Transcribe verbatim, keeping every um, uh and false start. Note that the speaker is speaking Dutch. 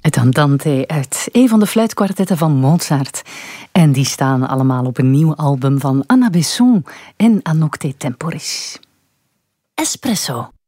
Het Andante uit een van de fluitkwartetten van Mozart. En die staan allemaal op een nieuw album van Anna Besson en A Nocte Temporis. Espresso.